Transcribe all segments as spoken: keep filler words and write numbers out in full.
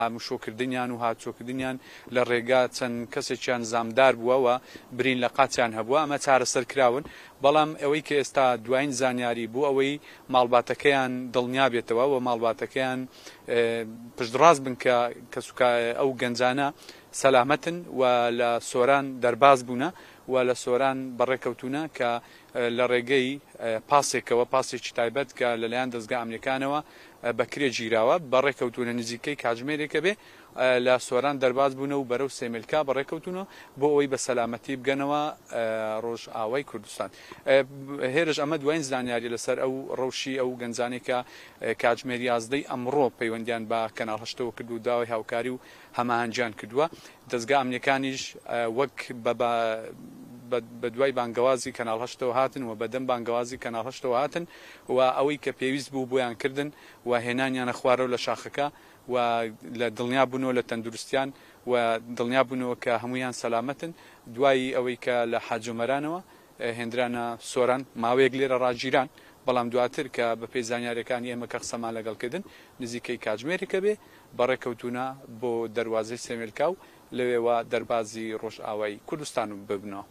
مشۆکردنیان و هاتچۆکردنیان لە ڕێگا چەند کەسێکیان زامدار بووەوە برین لە قاچیان هەبووە ئەمە چارەسەر کراون بەڵام ئەوەی کە ئێستا دوایین زانیاری بوو ئەوەی ماڵباتەکەیان دڵنیا بێتەوە و ماڵباتەکەیان پشتڕاست بن کە کەسوکە ئەو گەنجانە سەلامەتن و لە سۆران دەرباز بوونە و لە سۆران بەڕێکەوتونە کە لە ڕێگەی پاسێکەوە پاسێکی تایبەت کە لەلایەن دەستگا ئەمریکانەوە بەکرێ گیراوە بەڕێکەوتونە نزیکەی کاتژمێرێکە بێ لە سۆران دەرباز بوونە و بەرەو سێملکا بەڕێکەوتونەوە بۆ ئەوەی بە سەلامەتی بگەنەوە ڕۆژ ئاوای کوردستان. هێرش ئەمە دوایین زانیاری لەسەر ئەو ڕەوشی ئەو گەنجانێکە کاتژمێری یازدەی ئەمڕۆ پەیوەندیان بە کەناڵ هەشتەوە کرد و داوای هاوکاری و هەماهەنگیان کردووە. دەستگا ئەمریکانیش وەک بە دوای بانگەوازی کەناڵ هەشتەوە هاتن و بەدەم بانگەوازی کەناڵ هەشتەوە هاتن و ئەوەی کە پێویست بوو بۆیان کردن و هێنانیانە خوارەوە لە شاخەکە و لە دڵنیا بوونەوە لە تەندروستیان و دڵنیا بوونەوە کە هەمویان سەلامەتن. دوایی ئەوەی کە لە حاجۆمەرانەوە هێندرانە سۆران ماوەیەک لێرە ڕاگیران بەڵام دواتر کە بە پێی زانیاریەکانی ئێمە کە قسەمان لەگەڵکردن نزیکەی کاتژمێرێکە بێ بەڕێکەوتونە بۆ دەواازەی سێمێلکا و لەوێوە دەربازی ڕۆژ ئاوای کوردستان ببنەوە.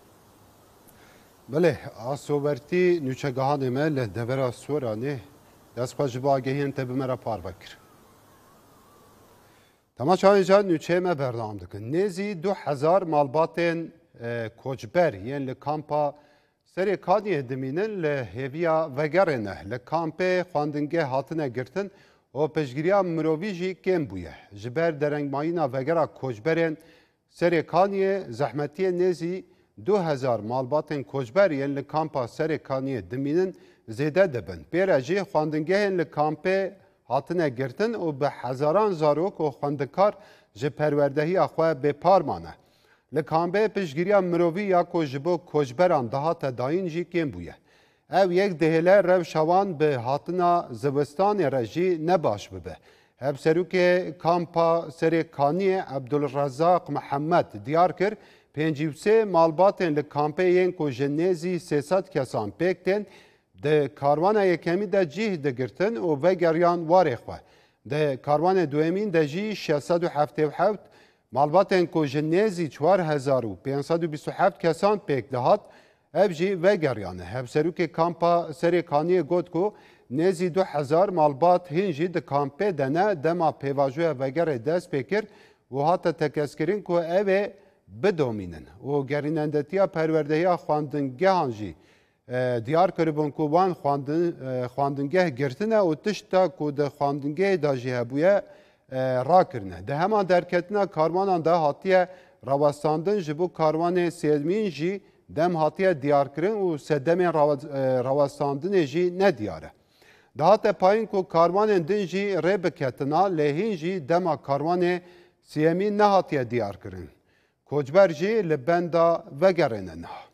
بله ئاسۆبەرتی نوچەگەهانê me li devera Soranê destxwe ji bo agehiyên te bi me re parve kir. Temaşayên ca nûçeyê me berdewam dikin. Nêzî du hezar malbatên koçber yên li kampa Serê Kaniyê dimînin li hêviya vegerê ne. Li kampê xwendingeh hatine girtin û piştgiriya mirovî jî kêm bûye. Ji ber derengmayîna vegera koçberên Serê Kaniyê zehmetiyê nêzî du hezar malbatên koçber yên li kampa Serê Kaniyê dimînin zêde dibin. Pêre jî xwendingehên li kampê hatine girtin û bi hezaran zarok û xwendikar ji perwerdehiya xwe bêpar mane. Li kampê piştgiriya mirovî ya ku ji bo koçberan dihate dayîn jî kêm bûye. Ev yek dihêle rewşawan bi hatina zivistanê re jî ne baş bibe. Hevserokê kampa Serê Kaniyê Ebdulrezzaq Mihemed diyar kir pêncî û sê malbatên li kampê yên ku ji nêzî sê sed kesan pêk tên di karwana yekemî de cih digirtin û vegeriyan warê xwe. Di karwanê duyemîn de jî şeş sed û heftê û heft malbatên ku ji nêzî çwar hezar û pênc sed û bîst û heft kesan pêk dihat ev jî vegeriyane. Hevserokê kampa Serê Kaniyê got ku nêzî du hezar malbat hîn jî di kampê de ne dema pêvajoya vegerê dest pê kir û hate tekeskirin ku ev ê bidomînin û gerînendetiya perwerdehiya xwendingehan jî diyar kiribûn ku wan xwendingeh girtine û tişta ku di xwendingehê de jî hebûye rakirine. Di hema derketina karwanan de hatiye rawestandin ji bo karwanê sêdmîn jî dem hatiye diyarkirin û sedemên rawestandinê jî nediyar e. Dihate payîn ku karwanên din jî rê biketina lê hîn jî dema karwanê sêyemîn nehatiye diyarkirin. Koçber jî li benda vegerê ne.